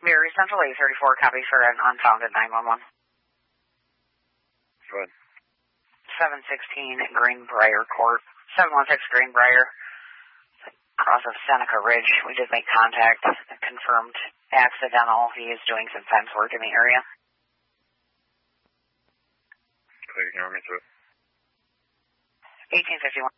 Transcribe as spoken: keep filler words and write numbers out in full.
Mary Central eight thirty-four, copy for an unfounded nine one one. Go ahead. seven sixteen Greenbrier Court. seven one six Greenbrier. Cross of Seneca Ridge. We did make contact. Confirmed accidental. He is doing some fence work in the area. Please ignore me through. eighteen fifty-one.